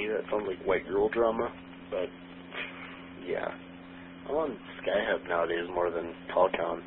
that sounds like white girl drama, but yeah. I'm on Skyhub nowadays more than Talcon.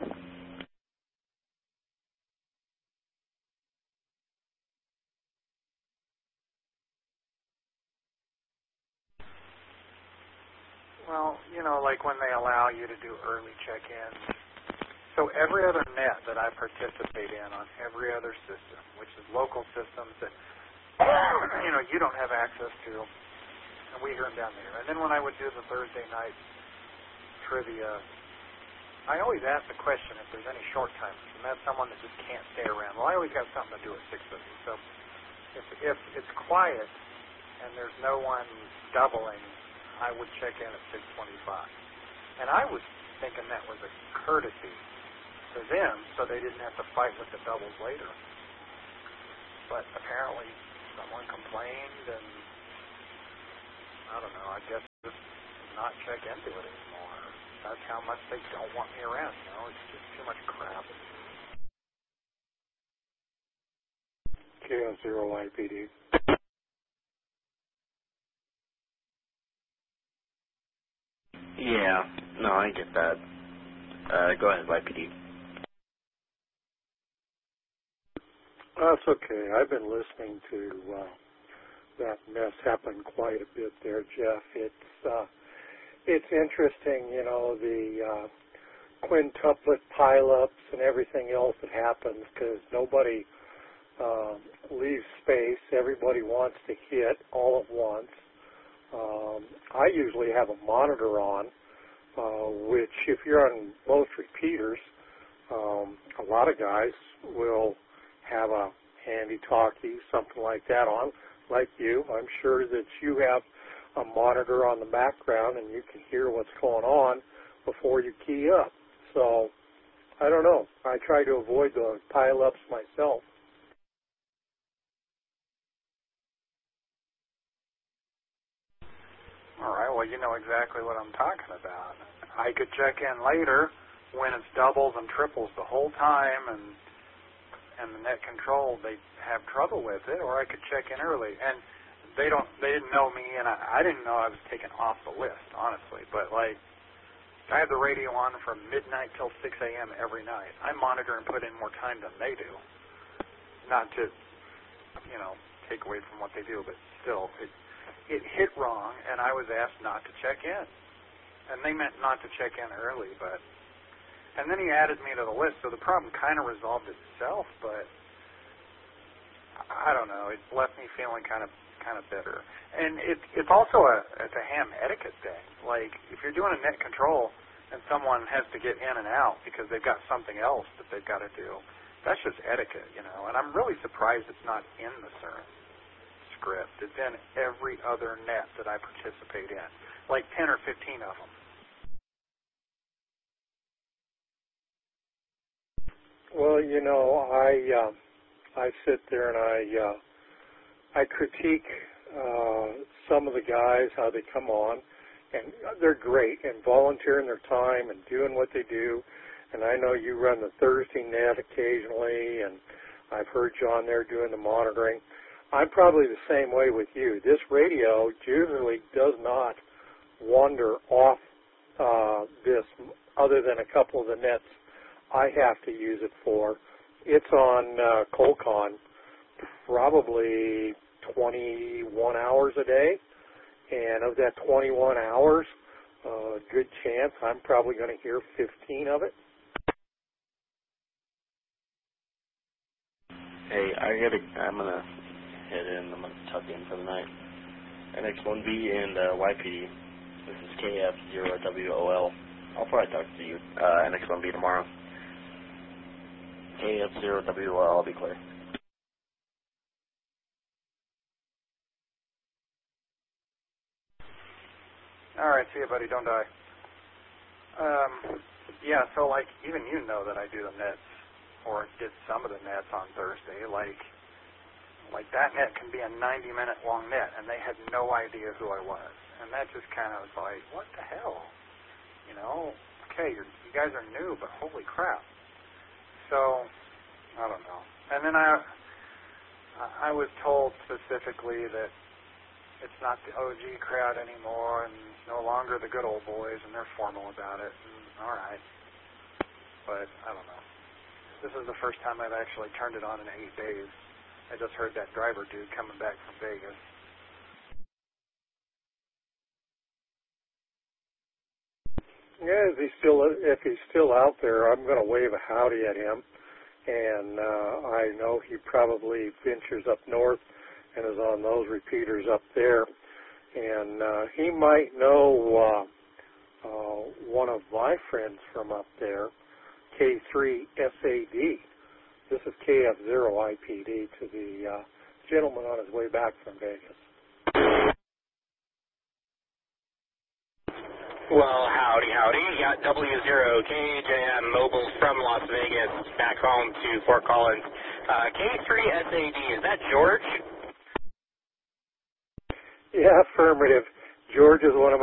Well, like when they allow you to do early check-ins. So every other net that I participate in on every other system, which is local systems that, you don't have access to, and we hear them down there. And then when I would do the Thursday night trivia, I always ask the question if there's any short timers, and that's someone that just can't stay around. Well, I always got something to do at 6:50. So if it's quiet and there's no one doubling, I would check in at 6:25. And I was thinking that was a courtesy to them so they didn't have to fight with the doubles later. But apparently someone complained, and I don't know, I guess just not check into it anymore. That's how much they don't want me around, It's just too much crap. KO0YPD. Yeah, no, I get that. Go ahead, YPD. That's okay. I've been listening to that mess happen quite a bit there, Jeff. It's interesting, the quintuplet pileups and everything else that happens because nobody leaves space. Everybody wants to hit all at once. I usually have a monitor on, which if you're on most repeaters, a lot of guys will have a handy talkie, something like that on, like you. I'm sure that you have a monitor on the background and you can hear what's going on before you key up. So, I don't know. I try to avoid the pile-ups myself. All right, well, you know exactly what I'm talking about. I could check in later when it's doubles and triples the whole time, and the net control, they have trouble with it, or I could check in early. And they didn't know me, and I didn't know I was taken off the list, honestly. But, I have the radio on from midnight till 6 a.m. every night. I monitor and put in more time than they do. Not to, take away from what they do, but still, it hit wrong, and I was asked not to check in. And they meant not to check in early, but... And then he added me to the list, so the problem kind of resolved itself, but I don't know. It left me feeling kind of bitter. And it's also it's a ham etiquette thing. Like, if you're doing a net control and someone has to get in and out because they've got something else that they've got to do, that's just etiquette, And I'm really surprised it's not in the CERN script. It's in every other net that I participate in, like 10 or 15 of them. Well, I sit there and I critique some of the guys, how they come on, and they're great and volunteering their time and doing what they do. And I know you run the Thursday net occasionally, and I've heard you on there doing the monitoring. I'm probably the same way with you. This radio usually does not wander off this other than a couple of the nets I have to use it for. It's on Colcon probably 21 hours a day, and of that 21 hours, good chance I'm probably going to hear 15 of it. Hey, I'm going to head in. I'm going to tuck in for the night. NX1B and YPD. This is KF0WOL. I'll probably talk to you, NX1B, tomorrow. KF0WOL, I'll be clear. All right, see you, buddy. Don't die. Yeah, so, even you know that I do the nets, or did some of the nets on Thursday. Like that net can be a 90-minute long net, and they had no idea who I was. And that just kind of was like, what the hell? Okay, you guys are new, but holy crap. So, I don't know. And then I was told specifically that it's not the OG crowd anymore, and no longer the good old boys, and they're formal about it. And, all right, but I don't know. This is the first time I've actually turned it on in 8 days. I just heard that driver dude coming back from Vegas. Yeah, if he's still out there, I'm going to wave a howdy at him. And I know he probably ventures up north and is on those repeaters up there. And he might know one of my friends from up there, K3SAD. This is KF0IPD to the gentleman on his way back from Vegas. Well, howdy. You got W0KJM Mobile from Las Vegas back home to Fort Collins. K3SAD, is that George? Yeah, affirmative. George is one of my